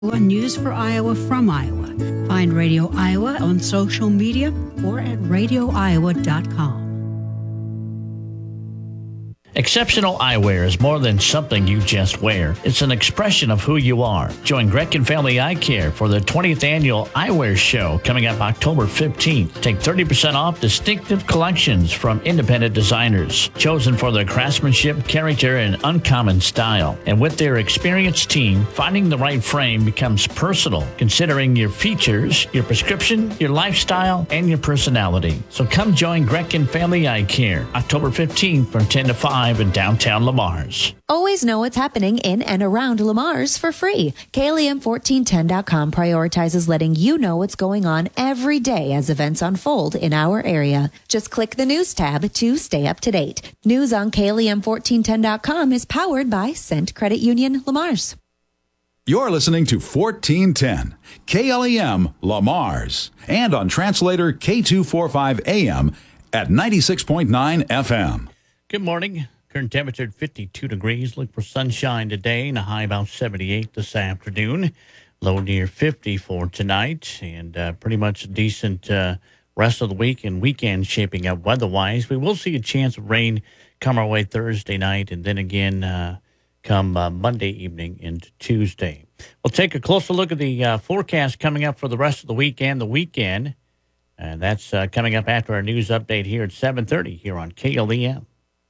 News for Iowa from Iowa. Find Radio Iowa on social media or at radioiowa.com. Exceptional eyewear is more than something you just wear. It's an expression of who you are. Join Greckin Family Eye Care for the 20th Annual Eyewear Show coming up October 15th. Take 30% off distinctive collections from independent designers, chosen for their craftsmanship, character, and uncommon style. And with their experienced team, finding the right frame becomes personal, considering your features, your prescription, your lifestyle, and your personality. So come join Greckin Family Eye Care October 15th from 10 to 5 in downtown Lamars. Always know what's happening in and around Lamars for free. KLEM1410.com prioritizes letting you know what's going on every day as events unfold in our area. Just click the News tab to stay up to date. News on KLEM1410.com is powered by Cent Credit Union Lamars. You're listening to 1410 KLEM Lamars and on translator K245 AM at 96.9 FM. Good morning. Current temperature at 52 degrees. Look for sunshine today and a high about 78 this afternoon. Low near 50 for tonight. And pretty much a decent rest of the week and weekend shaping up weather-wise. We will see a chance of rain come our way Thursday night and then again come Monday evening into Tuesday. We'll take a closer look at the forecast coming up for the rest of the week and the weekend. And that's coming up after our news update here at 7:30 here on KLEM.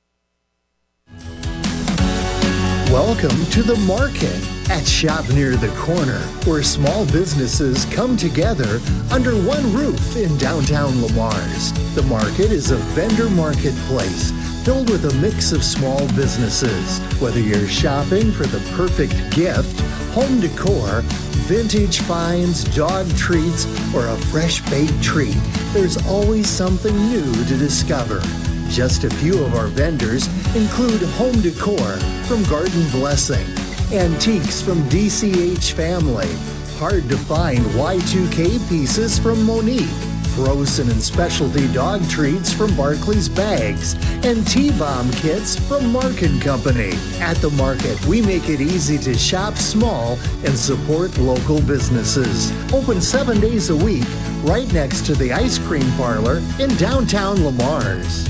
Welcome to the market at Shop Near the Corner, where small businesses come together under one roof in downtown Lamars. The market is a vendor marketplace filled with a mix of small businesses. Whether you're shopping for the perfect gift, home decor, vintage finds, dog treats, or a fresh baked treat, there's always something new to discover. Just a few of our vendors include home decor from Garden Blessing, antiques from DCH Family, hard to find Y2K pieces from Monique, frozen and specialty dog treats from Barclay's Bags, and T-Bomb kits from Mark & Company. At the market, we make it easy to shop small and support local businesses. Open 7 days a week, right next to the ice cream parlor in downtown Lamars.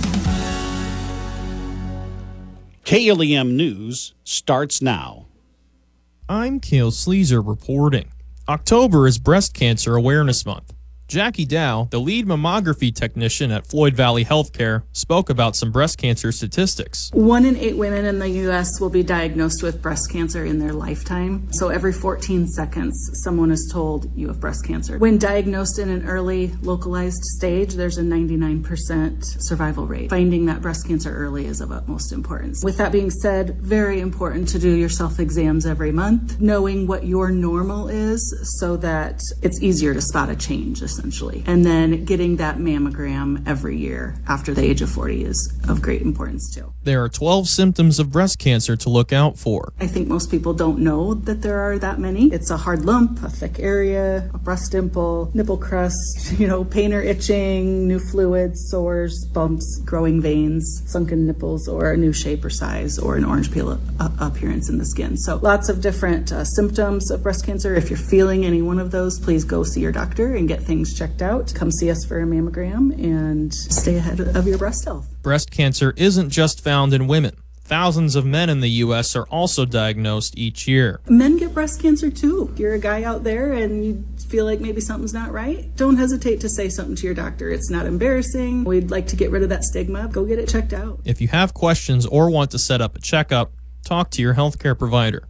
KLEM News starts now. I'm Cale Sleazer reporting. October is Breast Cancer Awareness Month. Jackie Dow, the lead mammography technician at Floyd Valley Healthcare, spoke about some breast cancer statistics. 1 in 8 women in the U.S. will be diagnosed with breast cancer in their lifetime. So every 14 seconds, someone is told you have breast cancer. When diagnosed in an early localized stage, there's a 99% survival rate. Finding that breast cancer early is of utmost importance. With that being said, very important to do your self-exams every month, knowing what your normal is so that it's easier to spot a change, essentially. And then getting that mammogram every year after the age of 40 is of great importance too. There are 12 symptoms of breast cancer to look out for. I think most people don't know that there are that many. It's a hard lump, a thick area, a breast dimple, nipple crust, pain or itching, new fluids, sores, bumps, growing veins, sunken nipples, or a new shape or size, or an orange peel appearance in the skin. So lots of different symptoms of breast cancer. If you're feeling any one of those, please go see your doctor and get things checked out. Come see us for a mammogram and stay ahead of your breast health. Breast cancer isn't just found in women. Thousands of men in the U.S. are also diagnosed each year. Men get breast cancer too. If you're a guy out there and you feel like maybe something's not right, don't hesitate to say something to your doctor. It's not embarrassing. We'd like to get rid of that stigma. Go get it checked out. If you have questions or want to set up a checkup, talk to your healthcare provider.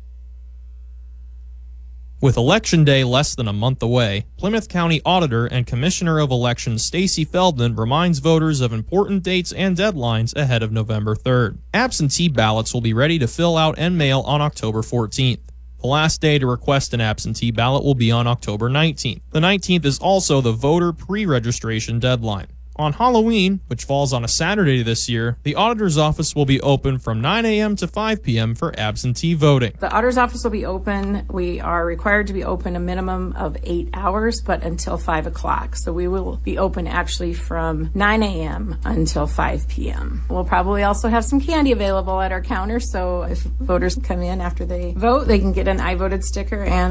With Election Day less than a month away, Plymouth County Auditor and Commissioner of Elections Stacey Feldman reminds voters of important dates and deadlines ahead of November 3rd. Absentee ballots will be ready to fill out and mail on October 14th. The last day to request an absentee ballot will be on October 19th. The 19th is also the voter pre-registration deadline. On Halloween, which falls on a Saturday this year, the auditor's office will be open from 9 a.m. to 5 p.m. for absentee voting. The auditor's office will be open. We are required to be open a minimum of 8 hours, but until 5 o'clock. So we will be open actually from 9 a.m. until 5 p.m. We'll probably also have some candy available at our counter, so if voters come in after they vote, they can get an I voted sticker and